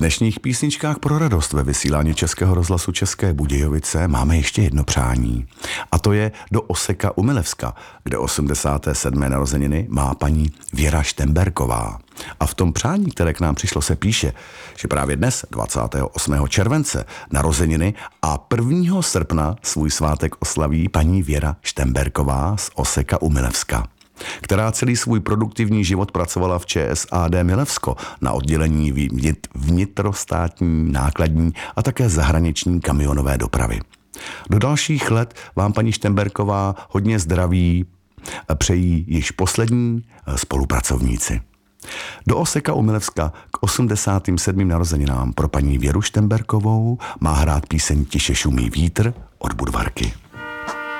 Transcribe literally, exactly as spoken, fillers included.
dnešních písničkách pro radost ve vysílání Českého rozhlasu České Budějovice máme ještě jedno přání. A to je do Oseka u Milevska, kde osmdesáté sedmé narozeniny má paní Věra Štemberková. A v tom přání, které k nám přišlo, se píše, že právě dnes, dvacátého osmého července, narozeniny a prvního srpna svůj svátek oslaví paní Věra Štemberková z Oseka u Milevska, která celý svůj produktivní život pracovala v ČSAD Milevsko na oddělení vnitrostátní, nákladní a také zahraniční kamionové dopravy. Do dalších let vám paní Štemberková hodně zdraví přejí již poslední spolupracovníci. Do Oseka u Milevska k osmdesátým sedmým narozeninám pro paní Věru Štemberkovou má hrát píseň Tiše šumí vítr od Budvarky.